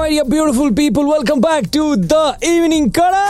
my dear beautiful people, welcome back to the evening Kada.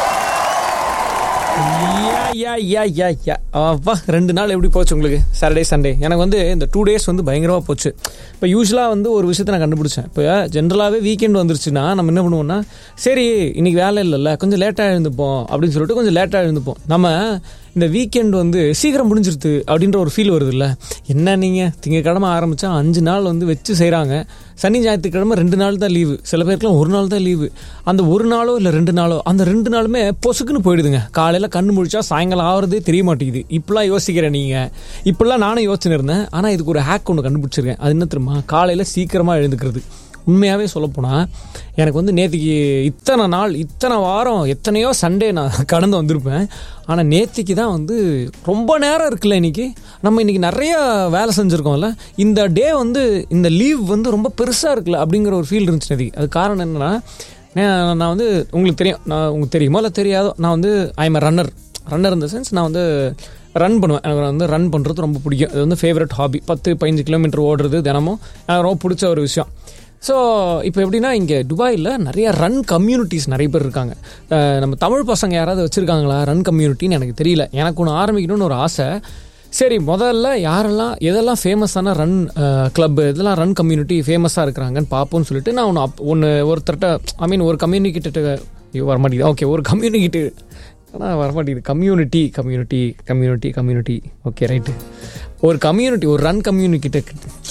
அப்பா 2 நாள் எப்படி போச்சு உங்களுக்கு? Saturday Sunday. எனக்கு வந்து இந்த 2 days வந்து பயங்கரமாக போச்சு. இப்போ யூஸ்வலாக வந்து ஒரு விஷயத்தை நான் கண்டுபிடிச்சேன். இப்போ ஜென்ரலாகவே வீக்கெண்ட் வந்துருச்சுன்னா நம்ம என்ன பண்ணுவோம்னா, சரி இன்னைக்கு வேலை இல்லைல்ல, கொஞ்சம் லேட்டாக எழுந்துப்போம் அப்படின்னு சொல்லிட்டு கொஞ்சம் லேட்டாக எழுந்துப்போம். நம்ம இந்த வீக்கெண்ட் வந்து சீக்கிரம் முடிஞ்சிருது அப்படின்ற ஒரு ஃபீல் வருது இல்லை? என்ன நீங்கள் திங்கக்கிழமை ஆரம்பித்தா 5 நாள் வந்து வச்சு செய்கிறாங்க. சனி ஞாயிற்றுக்கிழமை 2 நாள் தான் லீவு, சில பேருக்குலாம் 1 நாள் தான் லீவு. அந்த 1 நாளோ இல்லை 2 நாளோ, அந்த 2 நாளுமே பொசுக்குன்னு போயிடுதுங்க. காலையில் கண்ணு முழிச்சா சாயங்காலம் ஆகிறதே தெரிய மாட்டேங்குது. இப்படிலாம் யோசிக்கிறேன் நீங்கள், இப்படிலாம் நானும் யோசிச்சுன்னு இருந்தேன். ஆனால் இதுக்கு ஒரு ஹேக் ஒன்று கண்டுபிடிச்சிருக்கேன். அது என்ன தெரியுமா? காலையில் சீக்கிரமாக எழுந்துக்கிறது. உண்மையாகவே சொல்லப்போனால் எனக்கு வந்து நேற்றுக்கு இத்தனை நாள் இத்தனை வாரம் எத்தனையோ சண்டே நான் கடந்து வந்திருப்பேன். ஆனால் நேற்றுக்கு தான் வந்து ரொம்ப நேரம் இருக்குல்ல. இன்றைக்கி நம்ம இன்றைக்கி நிறையா வேலை செஞ்சுருக்கோம்ல, இந்த டே வந்து இந்த லீவ் வந்து ரொம்ப பெருசாக இருக்குல்ல அப்படிங்கிற ஒரு ஃபீல் இருந்துச்சு நேற்றுக்கு. அது காரணம் என்னென்னா, நான் வந்து உங்களுக்கு தெரியுமோ இல்லை தெரியாதோ, நான் வந்து ஐ எம் ரன்னர் இந்த சென்ஸ் நான் வந்து ரன் பண்ணுவேன். எனக்கு வந்து ரன் பண்ணுறது ரொம்ப பிடிக்கும். அது வந்து ஃபேவரட் ஹாபி. 10-15 கிலோமீட்டர் ஓடுறது தினமும் எனக்கு ரொம்ப பிடிச்ச ஒரு விஷயம். ஸோ இப்போ எப்படின்னா, இங்கே துபாயில் நிறைய ரன் கம்யூனிட்டிஸ் நிறைய பேர் இருக்காங்க. நம்ம தமிழ் பசங்க யாராவது வச்சுருக்காங்களா ரன் கம்யூனிட்டின்னு எனக்கு தெரியல. எனக்கு ஒன்று ஆரம்பிக்கணும்னு ஒரு ஆசை. சரி, முதல்ல யாரெல்லாம் எதெல்லாம் ஃபேமஸான ரன் கிளப்பு, இதெல்லாம் ரன் கம்யூனிட்டி ஃபேமஸாக இருக்கிறாங்கன்னு பார்ப்போம்னு சொல்லிட்டு நான் ஒருத்தர்கிட்ட ஒரு கம்யூனிக்கிட்ட வரமாட்டேங்குது. ஓகே, ஒரு கம்யூனிக்கிட்டு ஆனால் வரமாட்டேங்குது. Community okay right. ஒரு கம்யூனிட்டி, ஒரு ரன் கம்யூனிக்கிட்ட.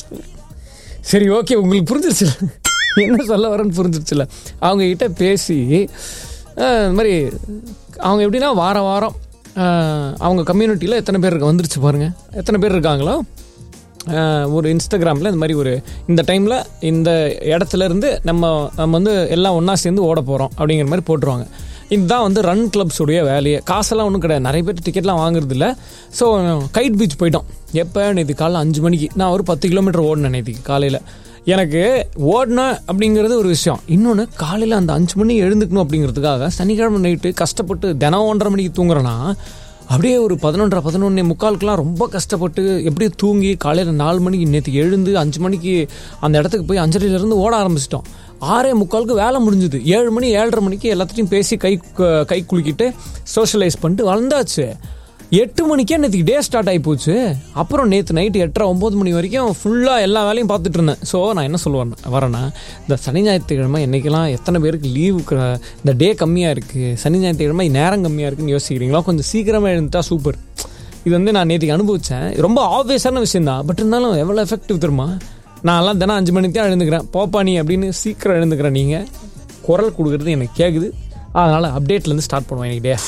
சரி ஓகே, உங்களுக்கு புரிஞ்சிருச்சுல என்ன சொல்ல வரேன்னு புரிஞ்சிருச்சுல. அவங்கக்கிட்ட பேசி இந்த மாதிரி அவங்க எப்படின்னா வாரம் அவங்க கம்யூனிட்டியில் எத்தனை பேர் வந்துருச்சு பாருங்கள், எத்தனை பேர் இருக்காங்களோ ஒரு இன்ஸ்டாகிராமில் இந்த மாதிரி ஒரு இந்த டைமில் இந்த இடத்துலேருந்து நம்ம வந்து எல்லாம் ஒன்றா சேர்ந்து ஓட போகிறோம் அப்படிங்கிற மாதிரி போட்டுருவாங்க. இதுதான் வந்து ரன் கிளப்ஸுடைய வேலையை. காசெல்லாம் ஒன்றும் கிடையாது, நிறைய பேர் டிக்கெட்லாம் வாங்குறது இல்லை. ஸோ கைட் பீச் போயிட்டோம். எப்போ நேற்று காலைல 5 மணிக்கு நான் ஒரு 10 கிலோமீட்டர் ஓடினேன் நேற்றுக்கு காலையில். எனக்கு ஓடினேன் அப்படிங்கிறது ஒரு விஷயம். இன்னொன்று, காலையில் அந்த 5 மணி எழுந்துக்கணும் அப்படிங்கிறதுக்காக சனிக்கிழமை நைட்டு கஷ்டப்பட்டு தினம் 1:30 மணிக்கு தூங்குறேன்னா, அப்படியே ஒரு 11:45 ரொம்ப கஷ்டப்பட்டு எப்படியும் தூங்கி காலையில் 4 மணிக்கு நேற்றுக்கு எழுந்து 5 மணிக்கு அந்த இடத்துக்கு போய் 5:30 ஓட ஆரம்பிச்சிட்டோம். 6:45 வேலை முடிஞ்சுது. 7 மணி 7:30 மணிக்கு எல்லாத்தையும் பேசி கை குலுக்கிட்டு சோஷியலைஸ் பண்ணிட்டு வந்தாச்சு. 8 மணிக்கே நேற்றுக்கு டே ஸ்டார்ட் ஆகி போச்சு. அப்புறம் நேற்று நைட்டு 8:30-9 மணி வரைக்கும் ஃபுல்லாக எல்லா வேலையும் பார்த்துட்டு இருந்தேன். ஸோ நான் என்ன வரேன்னா, இந்த சனி ஞாயிற்றுக்கிழமை என்றைக்கெல்லாம் எத்தனை பேருக்கு லீவுக்கு இந்த டே கம்மியாக இருக்குது, சனி ஞாயிற்றுக்கிழமை நேரம் கம்மியாக இருக்குதுன்னு யோசிக்கிறீங்களா? கொஞ்சம் சீக்கிரமாக எழுந்துட்டா சூப்பர். இது வந்து நான் நேற்றுக்கு அனுபவித்தேன். ரொம்ப ஆப்வியஸான விஷயம் தான், பட் இருந்தாலும் எவ்வளோ எஃபெக்டிவ் தெரியுமா? நான்லாம் தினம் 5 மணிக்கு தான் எழுந்துக்கிறேன். போப்பா நீ அப்படின்னு சீக்கிரம் எழுந்துக்கிறேன். நீங்கள் குரல் கொடுக்குறது எனக்கு கேட்குது. அதனால் அப்டேட்லேருந்து ஸ்டார்ட் பண்ணுவேன் இன்னைக்கு டே.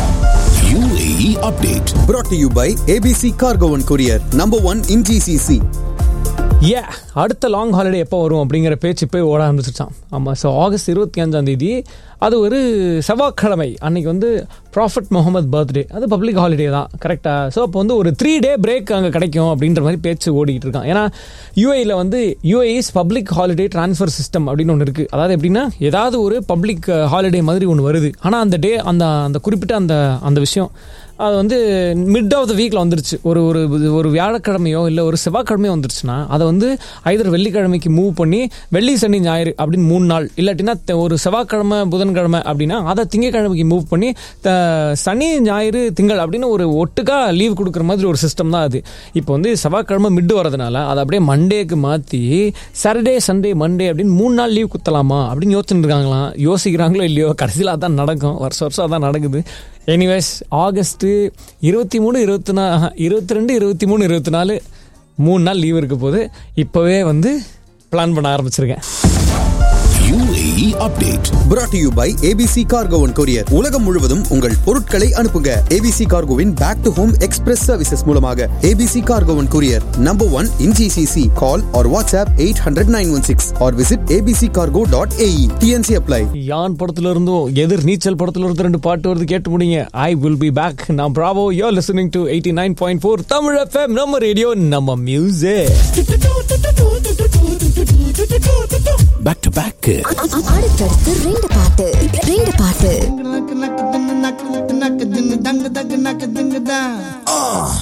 UAE update brought to you by ABC Cargo and Courier, number 1 in GCC. அடுத்த லாங் ஹாலிடே எப்போ வரும் அப்படிங்கிற பேச்சு போய் ஓட ஆரம்பிச்சிருச்சான். ஆமாம், ஸோ ஆகஸ்ட் 25 அது ஒரு செவ்வாய்க்கிழமை. அன்றைக்கி வந்து ப்ராஃபட் முகமது பர்த்டே. அது பப்ளிக் ஹாலிடே தான், கரெக்டாக. ஸோ அப்போ வந்து ஒரு 3 day பிரேக் அங்கே கிடைக்கும் அப்படின்ற மாதிரி பேச்சு ஓடிக்கிட்டு இருக்கான். ஏன்னா யூஏயில் வந்து UAE's public holiday transfer system அப்படின்னு ஒன்று இருக்குது. அதாவது எப்படின்னா, ஏதாவது ஒரு பப்ளிக் ஹாலிடே மாதிரி ஒன்று வருது. ஆனால் அந்த டே அந்த குறிப்பிட்ட அந்த விஷயம் அது வந்து மிட் ஆஃப் த வீக்கில் வந்துருச்சு. ஒரு வியாழக்கிழமையோ இல்லை ஒரு செவ்வாய்க்கிழமையோ வந்துருச்சுன்னா அதை வந்து ஐதர் வெள்ளிக்கிழமைக்கு மூவ் பண்ணி வெள்ளி சனி ஞாயிறு அப்படின்னு 3 நாள், இல்லாட்டினா ஒரு செவ்வாய்க்கிழமை புதன்கிழமை அப்படின்னா அதை திங்கக்கிழமைக்கு மூவ் பண்ணி சனி ஞாயிறு திங்கள் அப்படின்னு ஒரு ஒட்டுக்கா லீவ் கொடுக்குற மாதிரி ஒரு சிஸ்டம் தான் அது. இப்போ வந்து செவ்வாய்க்கிழமை மிட் வரதுனால அதை அப்படியே மண்டேக்கு மாற்றி சாட்டர்டே சண்டே மண்டே அப்படின்னு 3 நாள் லீவ் குத்தலாமா அப்படின்னு யோசிச்சுருக்காங்களாம். யோசிக்கிறாங்களோ இல்லையோ, கடைசியில் அதான் நடக்கும். வருஷம் அதான் நடக்குது. எனிவேஸ், ஆகஸ்ட் 23, 22, 23, 24 3 நாள் லீவ் இருக்க போது இப்போவே வந்து பிளான் பண்ண ஆரம்பிச்சிருக்கேன். UAE update brought to you by ABC Cargo and Courier. உலகம் முழுவதும் உங்கள் பொருட்களை அனுப்புங்க. ABC Cargoவின் back to home express services மூலமாக. ABC Cargo and Courier, number 1 in GCC. Call or WhatsApp 800-916 or visit abccargo.ae. TNC apply. யான் படத்துல இருந்தும் எதிர் நீச்சல் படத்துல இருந்து 2 பாட்டு வருது, கேட்டு முடிங்க. I will be back. நான் Bravo. You're listening to 89.4 Tamil FM. நம்ம ரேடியோ, நம்ம மியூசிக். Back to back. அடுத்தடுத்து 2 பாட்டு.